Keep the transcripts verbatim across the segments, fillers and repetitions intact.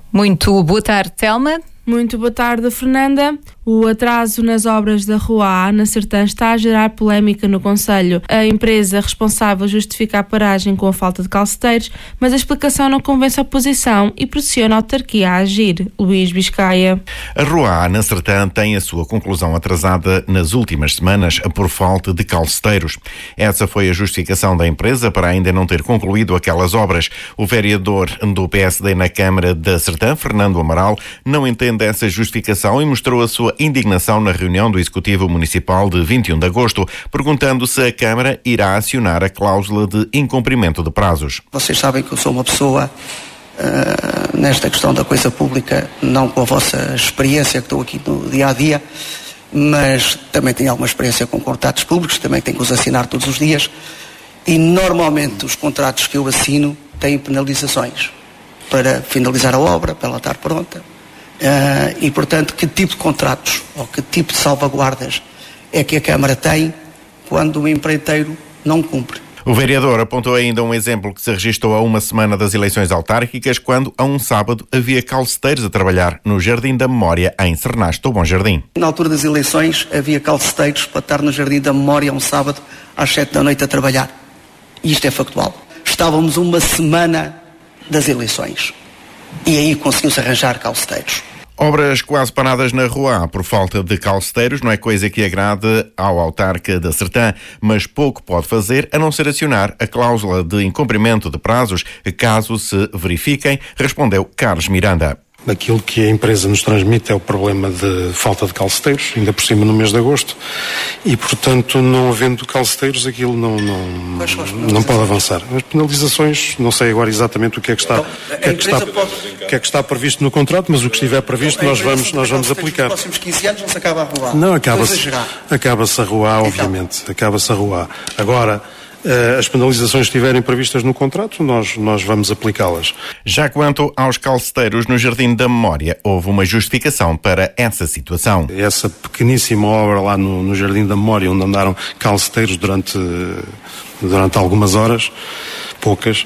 Muito boa tarde, Telma. Muito boa tarde, Fernanda. O atraso nas obras da Rua A, na Sertã, está a gerar polémica no concelho. A empresa responsável justifica a paragem com a falta de calceteiros, mas a explicação não convence a oposição e pressiona a autarquia a agir. Luís Biscaia. A Rua A, na Sertã, tem a sua conclusão atrasada nas últimas semanas por falta de calceteiros. Essa foi a justificação da empresa para ainda não ter concluído aquelas obras. O vereador do P S D na Câmara da Sertã, Fernando Amaral, não entende essa justificação e mostrou a sua indignação na reunião do Executivo Municipal de vinte e um de agosto, perguntando se a Câmara irá acionar a cláusula de incumprimento de prazos. Vocês sabem que eu sou uma pessoa, uh, nesta questão da coisa pública, não com a vossa experiência que estou aqui no dia-a-dia, mas também tenho alguma experiência com contratos públicos, também tenho que os assinar todos os dias, e normalmente os contratos que eu assino têm penalizações para finalizar a obra, para ela estar pronta. Uh, e, portanto, que tipo de contratos ou que tipo de salvaguardas é que a Câmara tem quando o empreiteiro não cumpre? O vereador apontou ainda um exemplo que se registrou a uma semana das eleições autárquicas, quando, a um sábado, havia calceteiros a trabalhar no Jardim da Memória, em Cernaste do Bom Jardim. Na altura das eleições, havia calceteiros para estar no Jardim da Memória um sábado, às sete da noite, a trabalhar. E isto é factual. Estávamos uma semana das eleições. E aí conseguiu-se arranjar calceteiros. Obras quase paradas na Rua A por falta de calceteiros não é coisa que agrade ao autarca da Sertã, mas pouco pode fazer a não ser acionar a cláusula de incumprimento de prazos, caso se verifiquem, respondeu Carlos Miranda. Aquilo que a empresa nos transmite é o problema de falta de calceteiros, ainda por cima no mês de agosto, e portanto, não havendo calceteiros, aquilo não, não, não pode avançar. As penalizações, não sei agora exatamente o que é que está, o que é que está, o que é que está previsto no contrato, mas o que estiver previsto nós vamos, nós vamos aplicar. Nos próximos quinze anos não se acaba a Rua A. Não, acaba-se, acaba-se a Rua A, obviamente, acaba-se a Rua A. Agora, as penalizações que estiverem previstas no contrato, nós, nós vamos aplicá-las. Já quanto aos calceteiros no Jardim da Memória, houve uma justificação para essa situação. Essa pequeníssima obra lá no, no Jardim da Memória, onde andaram calceteiros durante, durante algumas horas, poucas,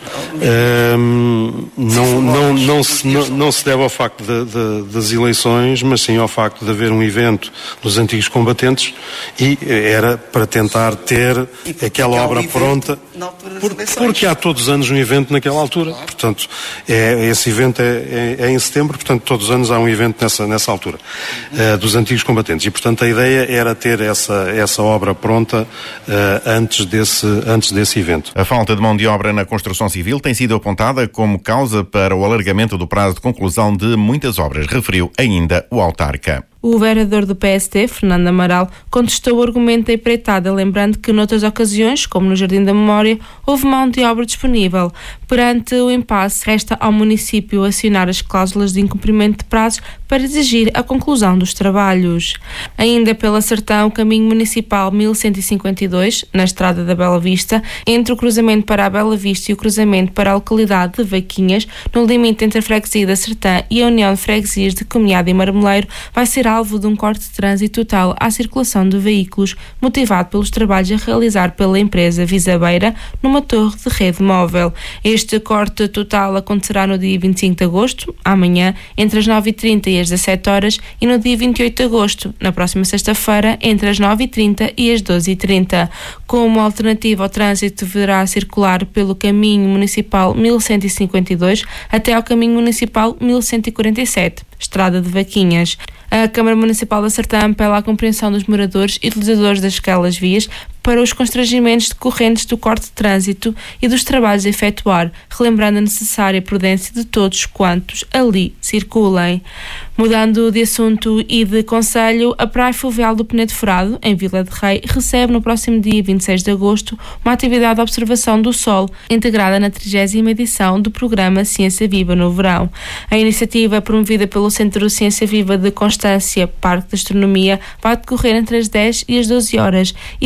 um, não, não, não, se, não, não se deve ao facto de, de, das eleições, mas sim ao facto de haver um evento dos antigos combatentes, e era para tentar ter aquela obra pronta, por, porque há todos os anos um evento naquela altura. Claro. Portanto, é, esse evento é, é, é em setembro, portanto todos os anos há um evento nessa, nessa altura, uh, dos antigos combatentes, e portanto a ideia era ter essa, essa obra pronta uh, antes, desse, antes desse evento. A falta de mão de obra na construção civil tem sido apontada como causa para o alargamento do prazo de conclusão de muitas obras, referiu ainda o autarca. O vereador do P S D, Fernando Amaral, contestou o argumento da empreitada, lembrando que noutras ocasiões, como no Jardim da Memória, houve mão de obra disponível. Perante o impasse, resta ao município acionar as cláusulas de incumprimento de prazos para exigir a conclusão dos trabalhos. Ainda pela Sertã, o caminho municipal mil cento e cinquenta e dois, na estrada da Bela Vista, entre o cruzamento para a Bela Vista e o cruzamento para a localidade de Vaquinhas, no limite entre a freguesia da Sertã e a União de Freguesias de Comunhade e Marmeleiro, vai ser alvo de um corte de trânsito total à circulação de veículos, motivado pelos trabalhos a realizar pela empresa Visabeira numa torre de rede móvel. Este corte total acontecerá no dia vinte e cinco de agosto, amanhã, entre as nove e trinta e as dezassete horas, e no dia vinte e oito de agosto, na próxima sexta-feira, entre as nove e trinta e as doze e trinta. Como alternativa ao trânsito, deverá circular pelo caminho municipal mil cento e cinquenta e dois até ao caminho municipal mil cento e quarenta e sete, estrada de Vaquinhas. A Câmara Municipal da Sertã apela à compreensão dos moradores e utilizadores daquelas vias para os constrangimentos decorrentes do corte de trânsito e dos trabalhos a efetuar, relembrando a necessária prudência de todos quantos ali circulem. Mudando de assunto e de concelho, a Praia Fluvial do Penedo Furado, em Vila de Rei, recebe no próximo dia vinte e seis de agosto uma atividade de observação do Sol, integrada na trigésima edição do programa Ciência Viva no Verão. A iniciativa, promovida pelo Centro Ciência Viva de Constância, Parque de Astronomia, vai decorrer entre as dez e as doze horas e terá a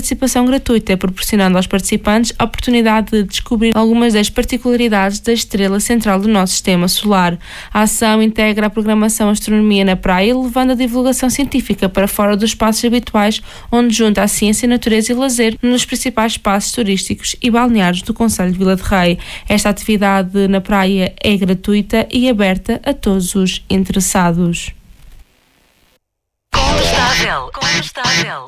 participação gratuita, proporcionando aos participantes a oportunidade de descobrir algumas das particularidades da estrela central do nosso sistema solar. A ação integra a programação Astronomia na Praia, levando a divulgação científica para fora dos espaços habituais, onde junta a ciência, natureza e lazer nos principais espaços turísticos e balneários do concelho de Vila de Rei. Esta atividade na praia é gratuita e aberta a todos os interessados. Condestável. Condestável.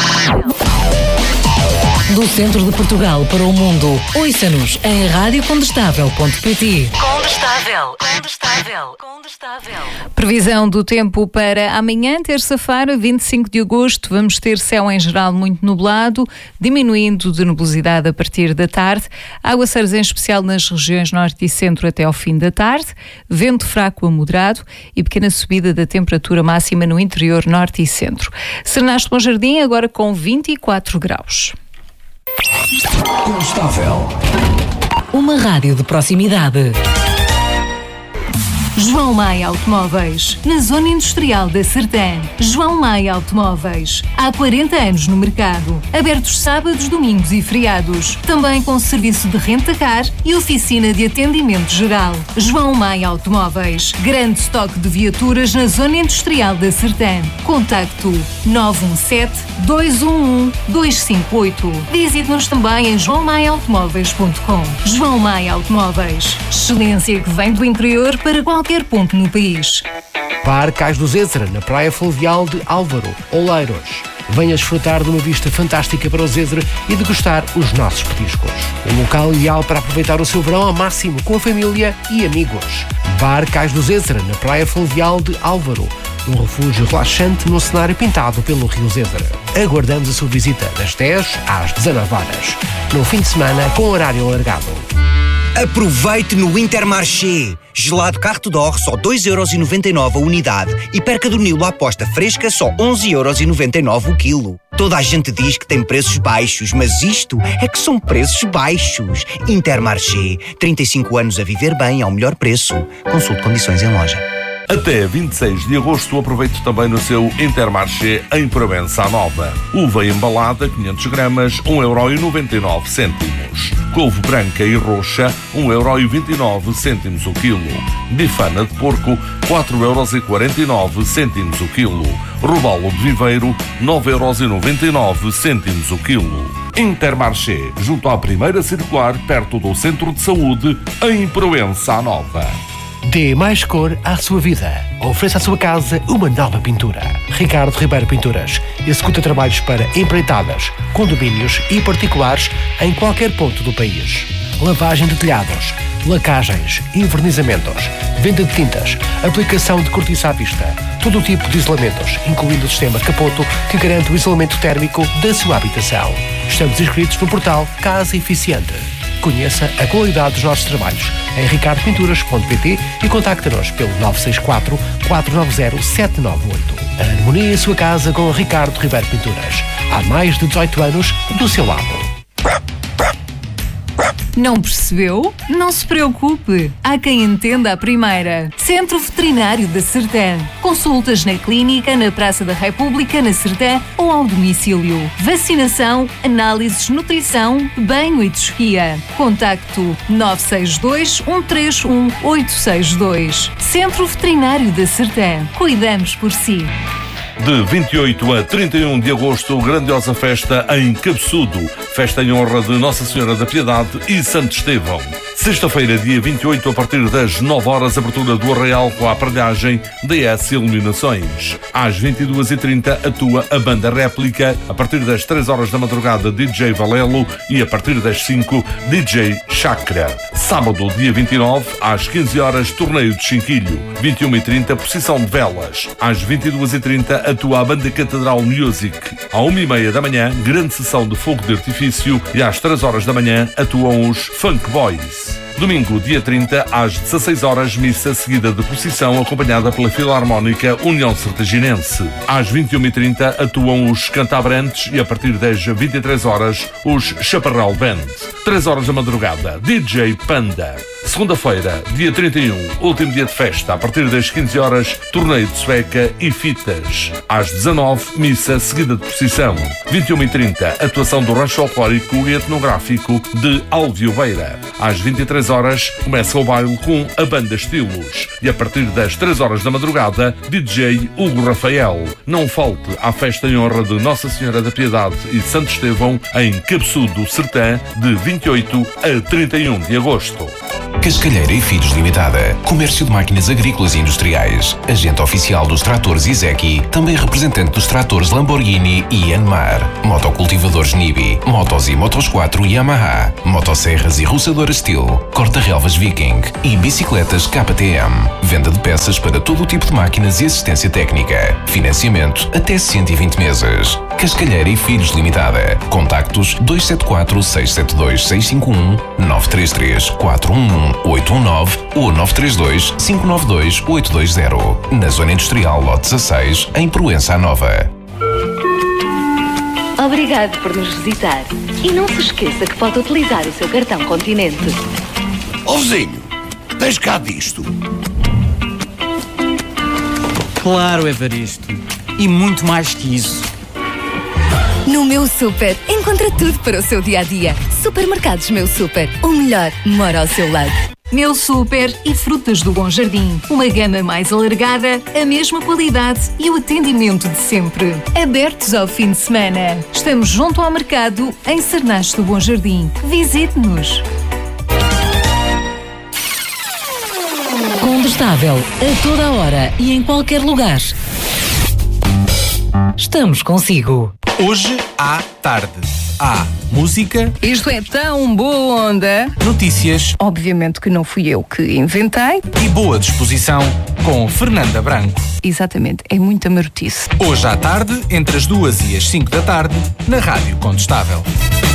Do centro de Portugal para o mundo, ouça-nos em rádio condestável ponto pt. Condestável. Condestável. Condestável. Previsão do tempo para amanhã, terça-feira, vinte e cinco de agosto. Vamos ter céu em geral muito nublado, diminuindo de nebulosidade a partir da tarde. Aguaceiros em especial nas regiões norte e centro até ao fim da tarde. Vento fraco a moderado e pequena subida da temperatura máxima no interior norte e centro. Serenaste Bom Jardim agora com vinte e quatro graus. Condestável. Uma rádio de proximidade. João Maia Automóveis, na Zona Industrial da Sertã. João Maia Automóveis, há quarenta anos no mercado. Abertos sábados, domingos e feriados. Também com serviço de renta-car e oficina de atendimento geral. João Maia Automóveis, grande estoque de viaturas na Zona Industrial da Sertã. Contacto nove um sete, dois um um, dois cinco oito. Visite-nos também em joão maia automóveis ponto com. João Maia Automóveis, excelência que vem do interior para qualquer qualquer ponto no país. Bar Cais do Zézera, na praia fluvial de Álvaro, Oleiros. Venha desfrutar de uma vista fantástica para o Zézera e degustar os nossos petiscos. Um local ideal para aproveitar o seu verão ao máximo com a família e amigos. Bar Cais do Zézera, na praia fluvial de Álvaro. Um refúgio relaxante num cenário pintado pelo Rio Zézera. Aguardamos a sua visita das dez às dezanove horas. No fim de semana com horário alargado. Aproveite no Intermarché. Gelado Carto d'Or só dois euros e noventa e nove a unidade e perca do Nilo à aposta fresca só onze euros e noventa e nove o quilo. Toda a gente diz que tem preços baixos, mas isto é que são preços baixos. Intermarché. trinta e cinco anos a viver bem ao melhor preço. Consulte condições em loja. Até vinte e seis de agosto aproveite também no seu Intermarché em Provença Nova. Uva embalada quinhentos gramas, um euro e noventa e nove cêntimos. Couve branca e roxa, um euro e vinte e nove cêntimos o quilo. Bifana de porco, quatro euros e quarenta e nove cêntimos o quilo. Robalo de viveiro, nove euros e noventa e nove cêntimos o quilo. Intermarché, junto à primeira circular, perto do Centro de Saúde, em Provença Nova. Dê mais cor à sua vida. Ofereça à sua casa uma nova pintura. Ricardo Ribeiro Pinturas executa trabalhos para empreitadas, condomínios e particulares em qualquer ponto do país. Lavagem de telhados, lacagens, envernizamentos, venda de tintas, aplicação de cortiça à vista, todo o tipo de isolamentos, incluindo o sistema Capoto, que garante o isolamento térmico da sua habitação. Estamos inscritos no portal Casa Eficiente. Conheça a qualidade dos nossos trabalhos em ricardo pinturas ponto pt e contacte-nos pelo nove seis quatro, quatro nove zero, sete nove oito. Harmonie a sua casa com Ricardo Ribeiro Pinturas. Há mais de dezoito anos do seu lado. Não percebeu? Não se preocupe. Há quem entenda a primeira. Centro Veterinário da Sertã. Consultas na clínica, na Praça da República, na Sertã ou ao domicílio. Vacinação, análises, nutrição, banho e tosquia. Contacto nove seis dois, um três um, oito seis dois. Centro Veterinário da Sertã. Cuidamos por si. De vinte e oito a trinta e um de agosto, grandiosa festa em Cabeçudo. Festa em honra de Nossa Senhora da Piedade e Santo Estevão. Sexta-feira, dia vinte e oito, a partir das nove horas, abertura do Arraial com a aparelhagem D S Iluminações. Às vinte e duas e trinta, atua a banda réplica. A partir das três horas da madrugada, D J Valelo e a partir das cinco, D J Chakra. Sábado, dia vinte e nove, às quinze horas, torneio de Chinquilho. vinte e uma e trinta, procissão de velas. Às vinte e duas e trinta, atua a banda Catedral Music. À uma e meia da manhã, grande sessão de fogo de artifício e às três horas da manhã atuam os Funk Boys. Domingo, dia trinta, às dezasseis horas, missa seguida de procissão acompanhada pela Filarmónica União Sertaginense. Às vinte e uma e trinta atuam os Cantabrantes e a partir das vinte e três horas os Chaparral Band. três horas da madrugada, D J Panda. Segunda-feira, dia trinta e um, último dia de festa, a partir das quinze horas, torneio de sueca e fitas. Às dezanove, missa seguida de procissão. vinte e uma e trinta, atuação do rancho folclórico e etnográfico de Alvioveira. Às vinte e três horas, começa o baile com a banda Estilos. E a partir das três horas da madrugada, D J Hugo Rafael. Não falte à festa em honra de Nossa Senhora da Piedade e Santo Estevão em Cabeçudo, Sertã, de vinte e oito a trinta e um de agosto. Cascalheira e Filhos Limitada. Comércio de máquinas agrícolas e industriais. Agente oficial dos tratores Izeki. Também representante dos tratores Lamborghini e Yanmar. Motocultivadores Nibi. Motos e Motos quatro Yamaha. Motosserras e roçadoras Steel. Corta-relvas Viking. E bicicletas K T M. Venda de peças para todo o tipo de máquinas e assistência técnica. Financiamento até cento e vinte meses. Cascalheira e Filhos Limitada. Contactos dois sete quatro, seis sete dois, seis cinco um, nove três três, quatro um um, oito um nove ou nove três dois, cinco nove dois, oito dois zero. Na Zona Industrial Lote dezasseis, em Proença Nova. Obrigado por nos visitar. E não se esqueça que pode utilizar o seu cartão Continente. Ó vizinho, tens cá disto? Claro, Evaristo. E muito mais que isso. No Meu Super, encontra tudo para o seu dia-a-dia. Supermercados Meu Super, o melhor mora ao seu lado. Meu Super e Frutas do Bom Jardim. Uma gama mais alargada, a mesma qualidade e o atendimento de sempre. Abertos ao fim de semana. Estamos junto ao mercado, em Cernache do Bom Jardim. Visite-nos. Condestável, a toda a hora e em qualquer lugar. Estamos consigo. Hoje à tarde. Há música. Isto é tão boa onda. Notícias. Obviamente que não fui eu que inventei. E boa disposição com Fernanda Branco. Exatamente, é muita marotice. Hoje à tarde, entre as duas e as cinco da tarde, na Rádio Condestável.